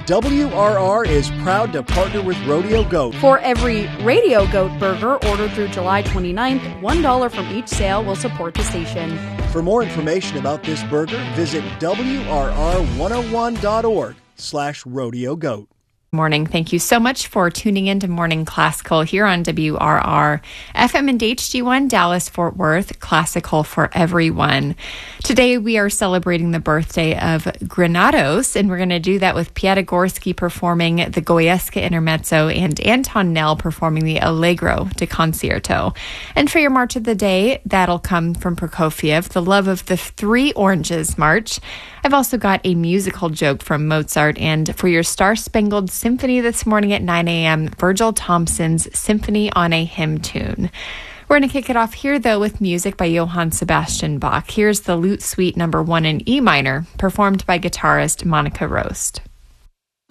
WRR is proud to partner with Rodeo Goat. For every Radio Goat burger ordered through July 29th, $1 from each sale will support the station. For more information about this burger, visit WRR101.org/Rodeo Goat. Morning. Thank you so much for tuning in to Morning Classical here on WRR FM and HD1 Dallas Fort Worth, classical for everyone. Today we are celebrating the birthday of Granados, and we're going to do that with Pieta Gorski performing the Goyeska Intermezzo and Anton Nell performing the Allegro de Concierto. And for your March of the Day, that'll come from Prokofiev, the Love of the Three Oranges March. I've also got a musical joke from Mozart, and for your Star-Spangled Symphony this morning at 9 a.m., Virgil Thompson's Symphony on a Hymn Tune. We're going to kick it off here, though, with music by Johann Sebastian Bach. Here's the Lute Suite No. 1 in E minor, performed by guitarist Monica Roast.